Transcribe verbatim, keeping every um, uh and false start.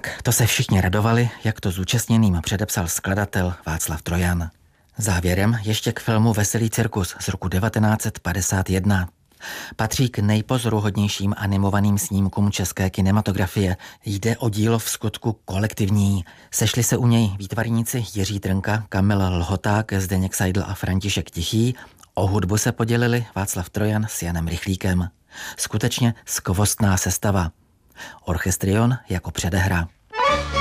Tak, to se všichni radovali, jak to zúčastněným předepsal skladatel Václav Trojan. Závěrem ještě k filmu Veselý cirkus z roku devatenáct set padesát jedna. Patří k nejpozoruhodnějším animovaným snímkům české kinematografie. Jde o dílo v skutku kolektivní. Sešli se u něj výtvarníci Jiří Trnka, Kamil Lhoták, Zdeněk Seidl a František Tichý. O hudbu se podělili Václav Trojan s Janem Rychlíkem. Skutečně skvostná sestava. Orchestrion jako předehra.